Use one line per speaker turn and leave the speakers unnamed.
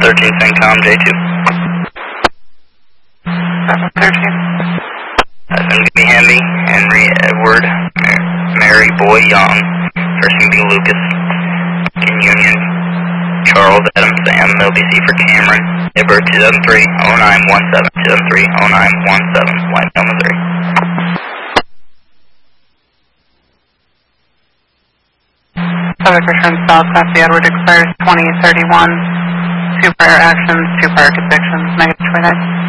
713 CENTCOM J2.
713.
That's going to be Hamby, Henry, Edward, Mary, Boy, Young. First going to be Lucas, in Union, Charles, Adam, Sam, LBC for Cameron. Edward 273-0917, 273-0917, Whitetail, Missouri.
Public return south, copy. Edward expires 2031. 2 prior actions, 2 prior convictions, negative 29.